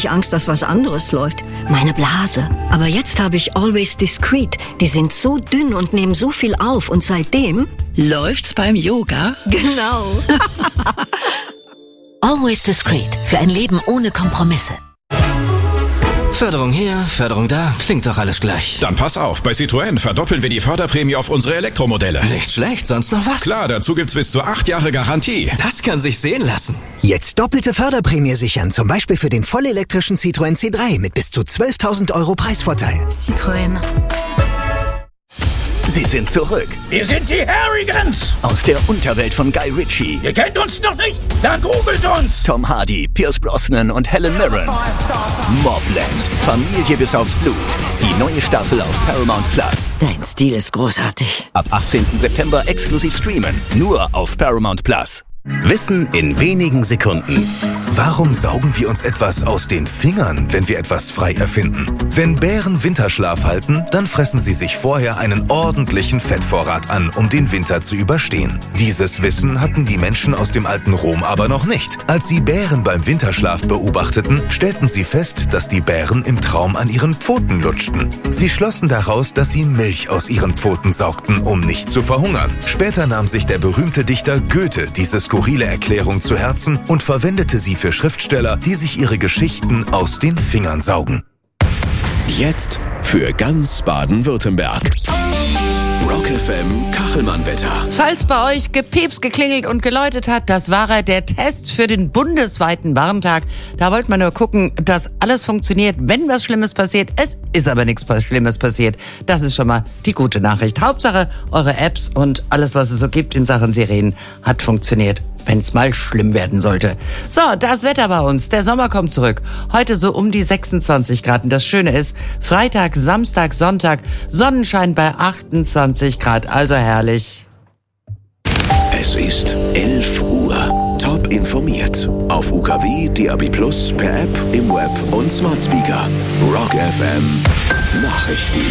Angst, dass was anderes läuft. Meine Blase. Aber jetzt habe ich Always Discreet. Die sind so dünn und nehmen so viel auf. Und seitdem... Läuft's beim Yoga? Genau. Always Discreet. Für ein Leben ohne Kompromisse. Förderung hier, Förderung da, klingt doch alles gleich. Dann pass auf, bei Citroën verdoppeln wir die Förderprämie auf unsere Elektromodelle. Nicht schlecht, sonst noch was? Klar, dazu gibt's bis zu 8 Jahre Garantie. Das kann sich sehen lassen. Jetzt doppelte Förderprämie sichern, zum Beispiel für den vollelektrischen Citroën C3 mit bis zu 12.000 € Preisvorteil. Citroën. Sie sind zurück. Wir sind die Harrigans. Aus der Unterwelt von Guy Ritchie. Ihr kennt uns noch nicht? Dann googelt uns. Tom Hardy, Pierce Brosnan und Helen Mirren. Mobland. Familie bis aufs Blut. Die neue Staffel auf Paramount Plus. Dein Stil ist großartig. Ab 18. September exklusiv streamen. Nur auf Paramount Plus. Wissen in wenigen Sekunden. Warum saugen wir uns etwas aus den Fingern, wenn wir etwas frei erfinden? Wenn Bären Winterschlaf halten, dann fressen sie sich vorher einen ordentlichen Fettvorrat an, um den Winter zu überstehen. Dieses Wissen hatten die Menschen aus dem alten Rom aber noch nicht. Als sie Bären beim Winterschlaf beobachteten, stellten sie fest, dass die Bären im Traum an ihren Pfoten lutschten. Sie schlossen daraus, dass sie Milch aus ihren Pfoten saugten, um nicht zu verhungern. Später nahm sich der berühmte Dichter Goethe diese skurrile Erklärung zu Herzen und verwendete sie für Schriftsteller, die sich ihre Geschichten aus den Fingern saugen. Jetzt für ganz Baden-Württemberg. Rock FM Kachelmann-Wetter. Falls bei euch gepiepst, geklingelt und geläutet hat, das war der Test für den bundesweiten Warntag. Da wollten wir nur gucken, dass alles funktioniert, wenn was Schlimmes passiert. Es ist aber nichts Schlimmes passiert. Das ist schon mal die gute Nachricht. Hauptsache, eure Apps und alles, was es so gibt in Sachen Sirenen, hat funktioniert, wenn es mal schlimm werden sollte. So, das Wetter bei uns. Der Sommer kommt zurück. Heute so um die 26 Grad. Und das Schöne ist, Freitag, Samstag, Sonntag, Sonnenschein bei 28 Grad. Also herrlich. Es ist 11 Uhr. Top informiert. Auf UKW, DAB+, per App, im Web und Smart Speaker. Rock FM Nachrichten.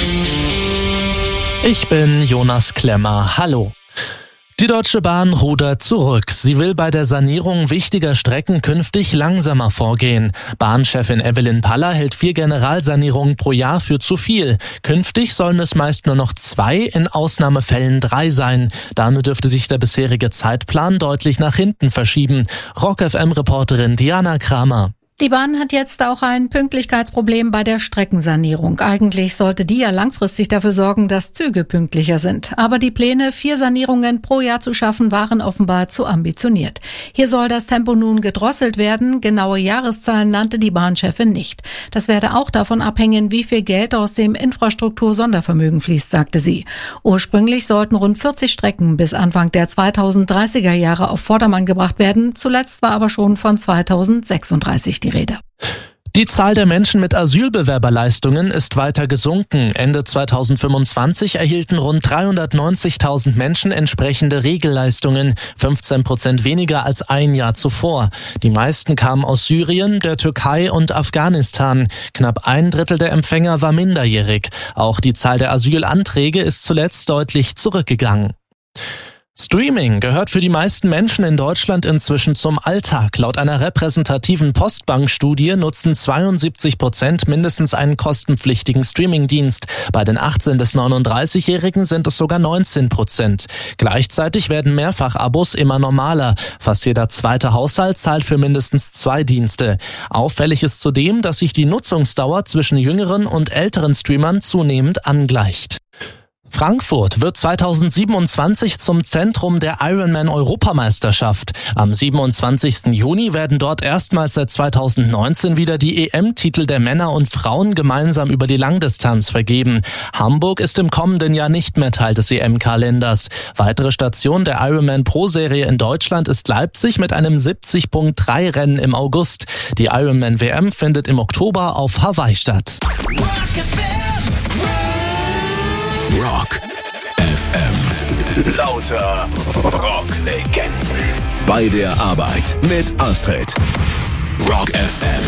Ich bin Jonas Klemmer. Hallo. Die Deutsche Bahn rudert zurück. Sie will bei der Sanierung wichtiger Strecken künftig langsamer vorgehen. Bahnchefin Evelyn Paller hält 4 Generalsanierungen pro Jahr für zu viel. Künftig sollen es meist nur noch 2, in Ausnahmefällen 3 sein. Damit dürfte sich der bisherige Zeitplan deutlich nach hinten verschieben. Rock FM-Reporterin Diana Kramer. Die Bahn hat jetzt auch ein Pünktlichkeitsproblem bei der Streckensanierung. Eigentlich sollte die ja langfristig dafür sorgen, dass Züge pünktlicher sind. Aber die Pläne, 4 Sanierungen pro Jahr zu schaffen, waren offenbar zu ambitioniert. Hier soll das Tempo nun gedrosselt werden. Genaue Jahreszahlen nannte die Bahnchefin nicht. Das werde auch davon abhängen, wie viel Geld aus dem Infrastruktur-Sondervermögen fließt, sagte sie. Ursprünglich sollten rund 40 Strecken bis Anfang der 2030er Jahre auf Vordermann gebracht werden. Zuletzt war aber schon von 2036 die Rede. Die Zahl der Menschen mit Asylbewerberleistungen ist weiter gesunken. Ende 2025 erhielten rund 390.000 Menschen entsprechende Regelleistungen, 15% weniger als ein Jahr zuvor. Die meisten kamen aus Syrien, der Türkei und Afghanistan. Knapp 1/3 der Empfänger war minderjährig. Auch die Zahl der Asylanträge ist zuletzt deutlich zurückgegangen. Streaming gehört für die meisten Menschen in Deutschland inzwischen zum Alltag. Laut einer repräsentativen Postbank-Studie nutzen 72% mindestens einen kostenpflichtigen Streamingdienst. Bei den 18- bis 39-Jährigen sind es sogar 19%. Gleichzeitig werden Mehrfachabos immer normaler. Fast jeder zweite Haushalt zahlt für mindestens 2 Dienste. Auffällig ist zudem, dass sich die Nutzungsdauer zwischen jüngeren und älteren Streamern zunehmend angleicht. Frankfurt wird 2027 zum Zentrum der Ironman-Europameisterschaft. Am 27. Juni werden dort erstmals seit 2019 wieder die EM-Titel der Männer und Frauen gemeinsam über die Langdistanz vergeben. Hamburg ist im kommenden Jahr nicht mehr Teil des EM-Kalenders. Weitere Station der Ironman Pro-Serie in Deutschland ist Leipzig mit einem 70.3-Rennen im August. Die Ironman-WM findet im Oktober auf Hawaii statt. Rock FM. Lauter Rocklegenden. Bei der Arbeit mit Astrid. Rock FM.